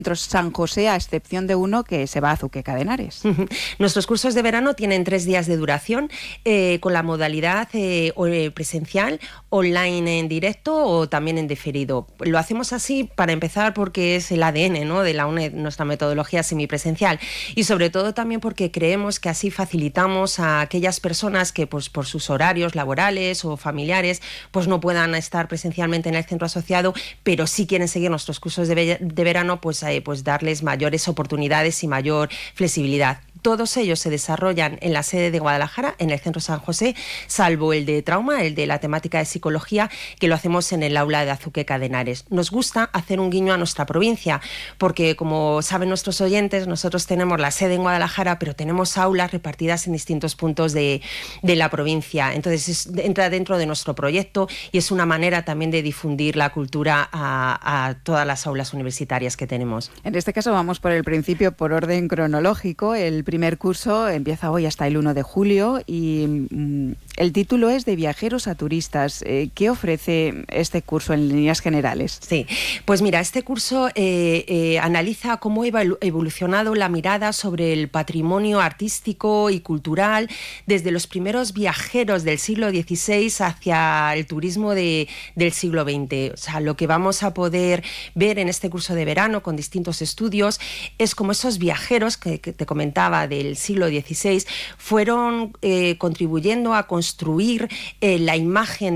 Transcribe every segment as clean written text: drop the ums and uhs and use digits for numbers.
San José, a excepción de uno que se va a Azuqueca de Henares. Nuestros cursos de verano tienen 3 días de duración, con la modalidad presencial, online en directo o también en diferido. Lo hacemos así para empezar porque es el ADN, ¿no?, de la UNED, nuestra metodología semipresencial, y sobre todo también porque creemos que así facilitamos a aquellas personas que pues, por sus horarios laborales o familiares pues no puedan estar presencialmente en el centro asociado, pero sí quieren seguir nuestros cursos de verano, pues darles mayores oportunidades y mayor flexibilidad. Todos ellos se desarrollan en la sede de Guadalajara, en el Centro San José, salvo el de trauma, el de la temática de psicología, que lo hacemos en el aula de Azuqueca de Henares. Nos gusta hacer un guiño a nuestra provincia, porque como saben nuestros oyentes, nosotros tenemos la sede en Guadalajara, pero tenemos aulas repartidas en distintos puntos de la provincia. Entonces entra dentro de nuestro proyecto y es una manera también de difundir la cultura a todas las aulas universitarias que tenemos. En este caso vamos por el principio, por orden cronológico. El primer curso empieza hoy hasta el 1 de julio y el título es De viajeros a turistas. ¿Qué ofrece este curso en líneas generales? Sí, pues mira, este curso analiza cómo ha evolucionado la mirada sobre el patrimonio artístico y cultural desde los primeros viajeros del siglo XVI hacia el turismo del siglo XX. O sea, lo que vamos a poder ver en este curso de verano con distintos estudios es como esos viajeros que te comentaba del siglo XVI fueron contribuyendo a construir la imagen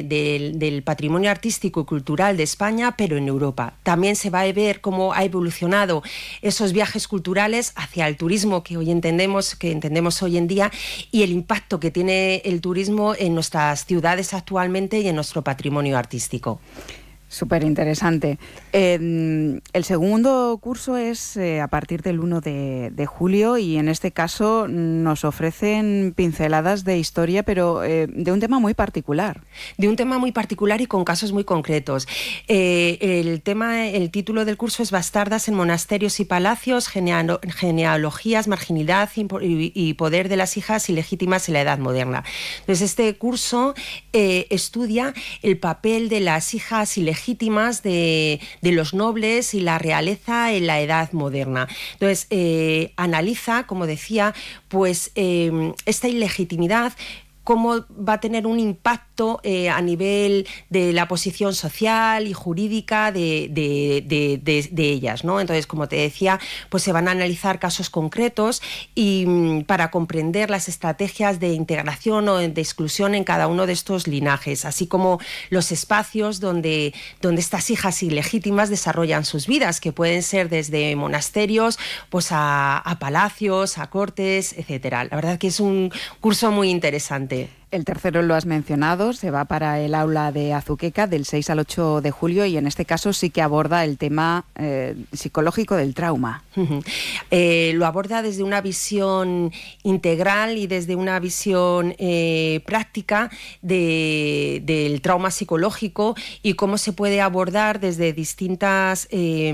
del patrimonio artístico y cultural de España, pero en Europa. También se va a ver cómo ha evolucionado esos viajes culturales hacia el turismo que entendemos hoy en día, y el impacto que tiene el turismo en nuestras ciudades actualmente y en nuestro patrimonio artístico. Súper interesante. El segundo curso es a partir del 1 de julio y en este caso nos ofrecen pinceladas de historia, pero de un tema muy particular. De un tema muy particular y con casos muy concretos. El título del curso es Bastardas en monasterios y palacios, genealogías, marginalidad y poder de las hijas ilegítimas en la Edad Moderna. Entonces, este curso estudia el papel de las hijas ilegítimas de los nobles y la realeza en la Edad Moderna. Entonces, analiza, como decía, pues esta ilegitimidad, cómo va a tener un impacto a nivel de la posición social y jurídica de ellas, ¿no? Entonces, como te decía, pues se van a analizar casos concretos y para comprender las estrategias de integración o de exclusión en cada uno de estos linajes, así como los espacios donde estas hijas ilegítimas desarrollan sus vidas, que pueden ser desde monasterios pues a palacios, a cortes, etcétera. La verdad que es un curso muy interesante. El tercero lo has mencionado, se va para el aula de Azuqueca del 6 al 8 de julio y en este caso sí que aborda el tema psicológico del trauma. Lo aborda desde una visión integral y desde una visión práctica del trauma psicológico y cómo se puede abordar desde distintas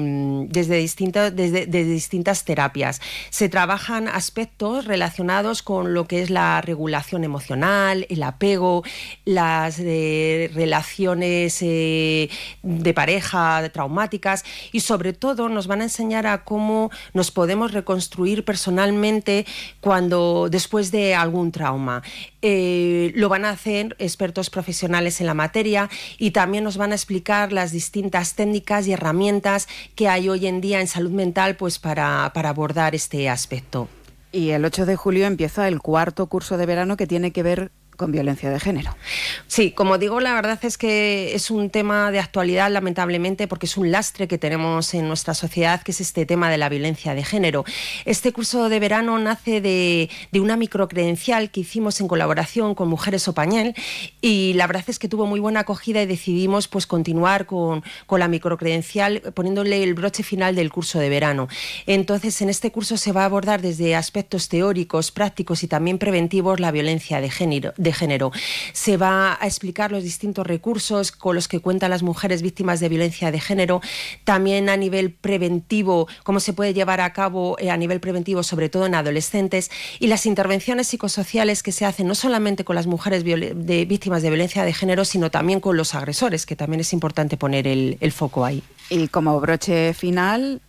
terapias. Se trabajan aspectos relacionados con lo que es la regulación emocional, el apego, las relaciones de pareja traumáticas y sobre todo nos van a enseñar a cómo nos podemos reconstruir personalmente después de algún trauma. Lo van a hacer expertos profesionales en la materia y también nos van a explicar las distintas técnicas y herramientas que hay hoy en día en salud mental pues para abordar este aspecto. Y el 8 de julio empieza el cuarto curso de verano que tiene que ver con violencia de género. Sí, como digo, la verdad es que es un tema de actualidad, lamentablemente, porque es un lastre que tenemos en nuestra sociedad, que es este tema de la violencia de género. Este curso de verano nace de una microcredencial que hicimos en colaboración con Mujeres Opañel y la verdad es que tuvo muy buena acogida y decidimos pues continuar con la microcredencial poniéndole el broche final del curso de verano. Entonces, en este curso se va a abordar desde aspectos teóricos, prácticos y también preventivos la violencia de género. Se va a explicar los distintos recursos con los que cuentan las mujeres víctimas de violencia de género, también a nivel preventivo, cómo se puede llevar a cabo a nivel preventivo, sobre todo en adolescentes, y las intervenciones psicosociales que se hacen no solamente con las mujeres víctimas de violencia de género, sino también con los agresores, que también es importante poner el foco ahí. Y como broche final,